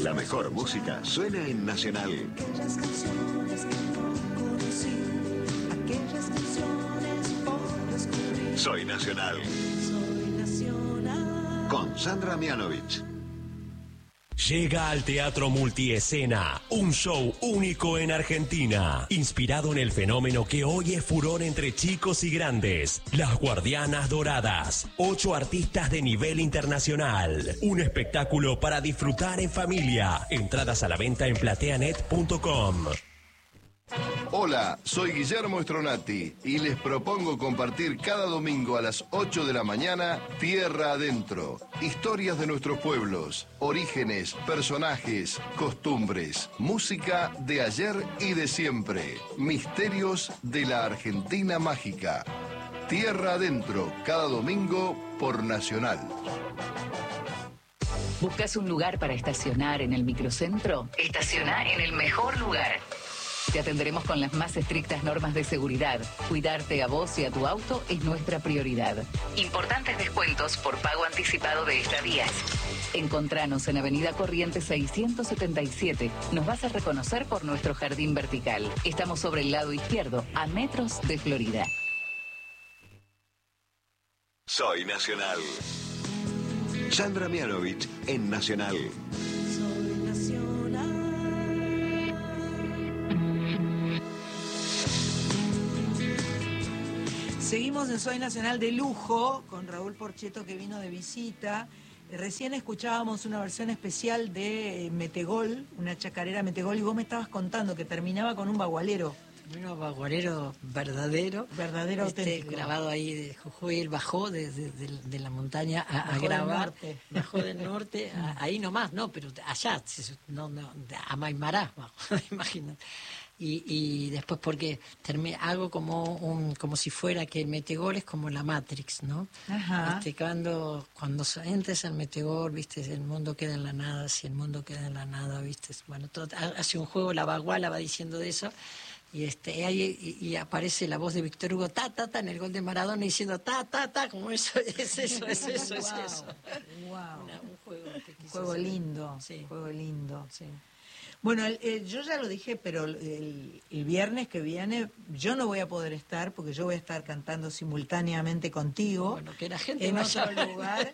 La mejor música suena en Nacional. Aquellas canciones que no conocí, aquellas canciones por descubrir. Soy Nacional. Soy Nacional. Con Sandra Mianovich. Llega al Teatro Multiescena, un show único en Argentina, inspirado en el fenómeno que hoy es furor entre chicos y grandes, Las Guardianas Doradas, 8 artistas de nivel internacional, un espectáculo para disfrutar en familia, entradas a la venta en plateanet.com. Hola, soy Guillermo Stronati y les propongo compartir cada domingo a las 8 de la mañana Tierra Adentro. Historias de nuestros pueblos, orígenes, personajes, costumbres, música de ayer y de siempre, misterios de la Argentina mágica. Tierra Adentro, cada domingo por Nacional. ¿Buscas un lugar para estacionar en el microcentro? Estaciona en el mejor lugar. Te atenderemos con las más estrictas normas de seguridad. Cuidarte a vos y a tu auto es nuestra prioridad. Importantes descuentos por pago anticipado de estadías. Encontranos en Avenida Corrientes 677. Nos vas a reconocer por nuestro jardín vertical. Estamos sobre el lado izquierdo, a metros de Florida. Soy Nacional. Sandra Mianovich en Nacional. Soy Nacional. Seguimos en Soy Nacional de lujo con Raúl Porcheto, que vino de visita. Recién escuchábamos una versión especial de Metegol, una chacarera Metegol, y vos me estabas contando que terminaba con un bagualero. Un bagualero verdadero. Verdadero auténtico. Grabado ahí de Jujuy. Él bajó de la montaña a grabar. Bajó del norte, ahí nomás, no, pero allá, no, a Maimará, imagínate. Y después porque hago como si fuera que el Metegol es como la Matrix, ¿no? Ajá. Cuando entres al Metegol, viste, el mundo queda en la nada, si el mundo queda en la nada, viste, bueno, todo, hace un juego, la baguala va diciendo de eso, y aparece la voz de Víctor Hugo, ta, en el gol de Maradona, diciendo ta, como eso, es eso. Wow. Un juego que Un juego lindo, sí. Un juego lindo. Sí. Bueno, yo ya lo dije, pero el viernes que viene yo no voy a poder estar porque yo voy a estar cantando simultáneamente contigo. Bueno, que la gente en vaya. otro lugar.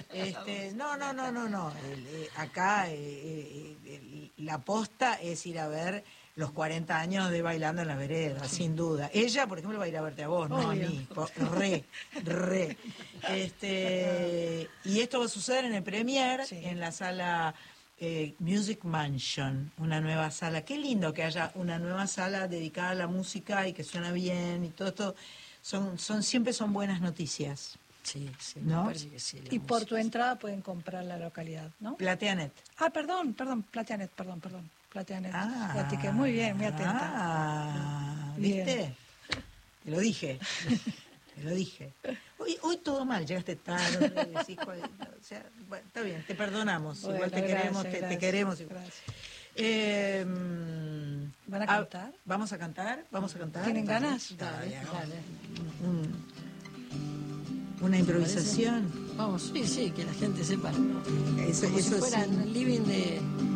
No. Acá la posta es ir a ver los 40 años de Bailando en la Vereda, sí. Sin duda. Ella, por ejemplo, va a ir a verte a vos, no a mí. Re. Y esto va a suceder en el Premier, sí. En la sala Music Mansion, una nueva sala. Qué lindo que haya una nueva sala dedicada a la música y que suena bien y todo esto. Siempre son buenas noticias. Sí, ¿no? Me parece que sí. Y por tu entrada pueden comprar la localidad, ¿no? Plateanet. Perdón, Plateanet, perdón. Plateanet. Platiqué. Muy bien, muy atenta. ¿Viste? Te lo dije. Hoy todo mal, llegaste tarde, decís, bueno, está bien, te perdonamos, bueno, igual te queremos, te queremos. ¿Van a cantar? ¿Vamos a cantar? ¿Tienen ganas? Dale. Una improvisación. Vamos, sí, que la gente sepa. Eso si fuera sí. En el living de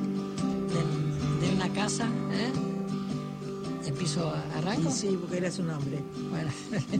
una casa, ¿eh? ¿Empiezo arranco? Sí, porque eras un hombre. Bueno.